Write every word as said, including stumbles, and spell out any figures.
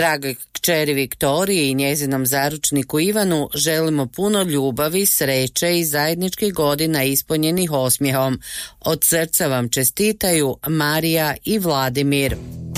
Dragoj kćeri Viktoriji i njezinom zaručniku Ivanu želimo puno ljubavi, sreće i zajedničkih godina ispunjenih osmijehom. Od srca vam čestitaju Marija i Vladimir.